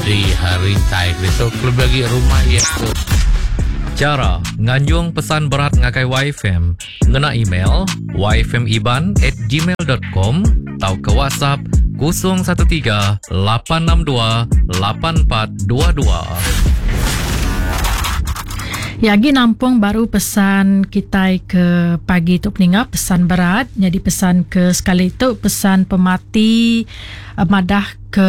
di harintai itu lebih lagi rumah itu. Cara nganjung pesan berat ngakai YFM ngena email yfmiban@gmail.com atau ke WhatsApp 013 862 8422. Yagi nampung baru pesan kita ke pagi tu peningat pesan berat. Jadi pesan ke sekali itu pesan pemati madah ke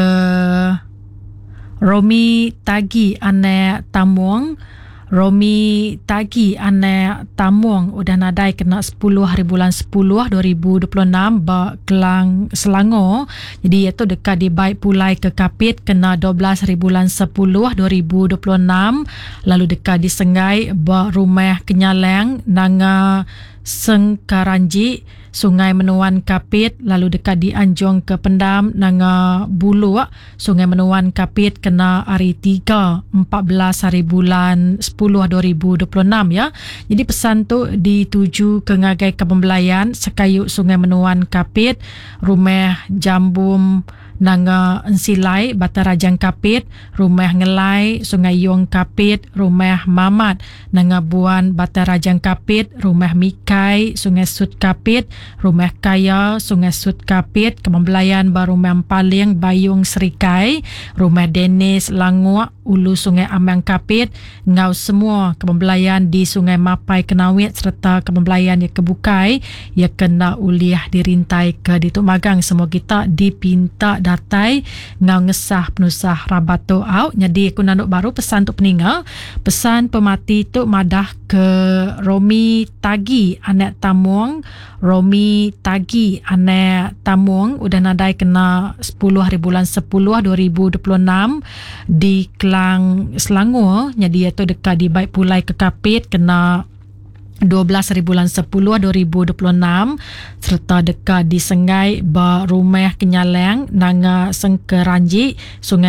Romi Tagi ane Tamuang. Romi Tagi ane Tamuang udah nadai kena 10 hari bulan 10 2026 ba Kelang Selangor. Jadi itu dekat di Baik Pulai ke Kapit kena 12 hari bulan 10 2026. Lalu dekat di Sengai ba Rumah Kenyaleng nanga Sengkaranji Sungai Menuan Kapit. Lalu dekat di Anjong ke Pendam nanga Bulu Sungai Menuan Kapit kena hari 3 14 hari bulan 10 2026 ya. Jadi pesan tu dituju ke Ngagai Kepembelayan Sekayuk Sungai Menuan Kapit, Rumah Jambum nanga Ensilai Batarajang Kapit, Rumah Ngelai Sungai Yong Kapit, Rumah Mamat nanga Buan Batarajang Kapit, Rumah Mikai Sungai Sud Kapit, Rumah Kaya Sungai Sud Kapit, Kepembelayan Rumah Paling Bayung Serikai, Rumah Denis Langua Ulu Sungai Amang Kapit, ngau semua kepembelayan di Sungai Mapai Kenawit serta kepembelayan yang kebukai yang kena uliah dirintai ke di Magang. Semua kita dipinta datai ngau ngesah penusah rabato au. Jadi aku nanduk baru pesan tu peninggal. Pesan pemati tu madah ke Romi Tagi anak Tamuang. Romi Tagi anak Tamuang udah nadai kena 10 hari bulan 10 2026 di Kelang Selangor. Jadi itu dekat di Baik Pulai ke Kapit kena 12 hari bulan 10 2026 serta dekat di Sengai ba Rumah Kenyaleng nanga Sengkeranji Sungai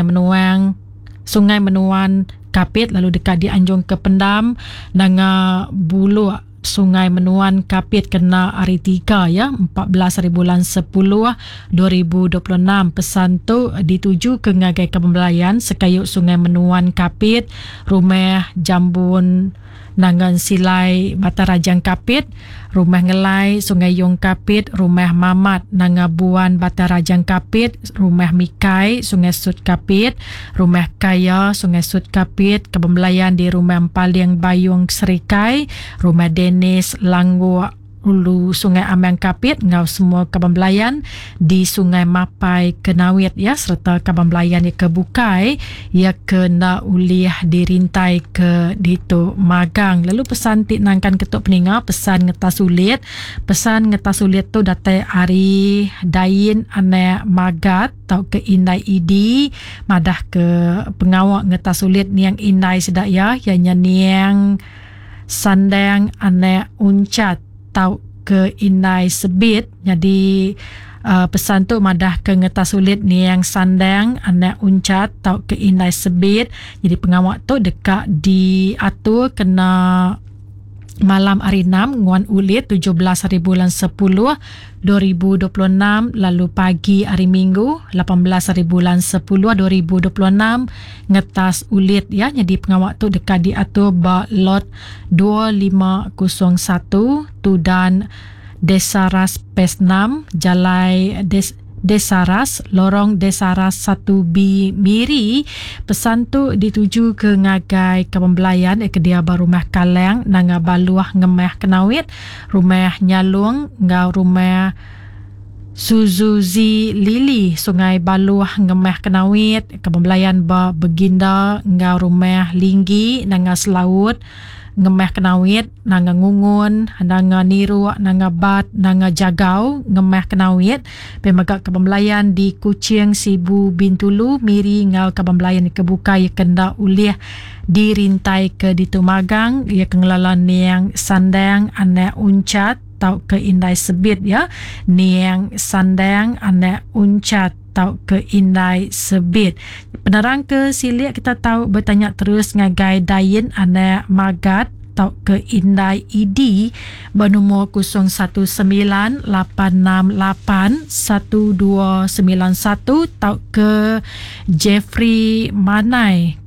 Menuan Kapit. Lalu dekat di Anjong ke Pendam nanga Bulu Sungai Menuan Kapit kena hari 3 ya 14 hari bulan 10 2026. Pesan tu dituju ke Ngagai Kepembelayan Sekayuk Sungai Menuan Kapit, Rumah Jambun Nangan Silai Batarajang Kapit, Rumah Ngelai Sungai Yong Kapit, Rumah Mamat Nanga Buan Batarajang Kapit, Rumah Mikai Sungai Sud Kapit, Rumah Kaya Sungai Sud Kapit, Kepembelayan di Rumah Paling Bayung Serikai, Rumah Denis Langua Ulu Sungai Amang Kapit, ngau semua kepembelayan di Sungai Mapai Kenawit ya serta kepembelayan yang kebukai ia kena uliah dirintai ke ditu Magang. Lalu pesan tik nangkan ketuk peninga pesan ngetas sulit. Pesan ngetas sulit tu datai hari dain anak magat tau ke indai idi madah ke pengawak ngetas sulit niang indai sedak ya yang niang sandang anak uncat tau ke indai sebit. Jadi pesan tu madah ke ngetas sulit ni yang sandang anak uncat tau ke indai sebit. Jadi pengawak tu dekat diatur kena malam hari 6 nguan ulit 17 hari bulan 10 2026. Lalu pagi hari Minggu 18 hari bulan 10 2026 ngetas ulit ya. Jadi pengawak tu dekat diatur ba lot 2501 Tudan Desaras Pes 6 Jalai Desaras Lorong Desaras 1B Miri. Pesan tu dituju ke Ngagai Kepembelayan ke dia Rumah Kaleng nanga Baluah Ngemeh Kenawit, Rumah Nyalung ngau Rumah Suzuzi Lili Sungai Baluah Ngemeh Kenawit, Kepembelayan ba Beginda ngau Rumah Linggi nanga Selaut Ngemeh Kenawit, nanga Ngungun, nanga Niru, nanga Bat, nanga Jagau, Ngemeh Kenawit. Pemagak kepembelayan di Kuching Sibu Bintulu Miri ngau kepembelayan di kebuka ia kena uliah dirintai ke ditu Magang ia kengelalan niang sandang anak uncat tau ke indai sebit ya. Niang sandang anak uncat tau ke indai sebit. Penerang ke silik kita tahu bertanya terus ngagai dayin anak magat tau ke Indai ID bernomor 0118681291 tau ke Jeffrey Manai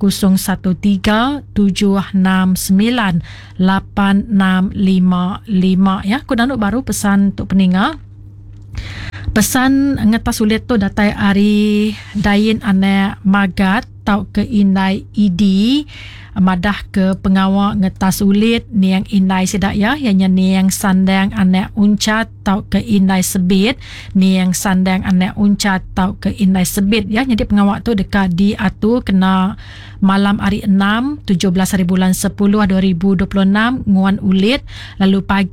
0137698655 ya. Aku download baru pesan untuk peninga. Pesan ngetas sulit tu datai Ari Dayin ane Magat tau ke Indai ID madah ke pengawal ngetas sulit ni yang Indai sedak ya, yang ni yang sandang ane uncat tau ke Indai Sebit, ni yang sandang ane uncat tau ke Indai Sebit ya. Jadi pengawal tu dekat di atu kena malam hari 6 17 hari bulan 10 2026 nguan ulit, lalu pagi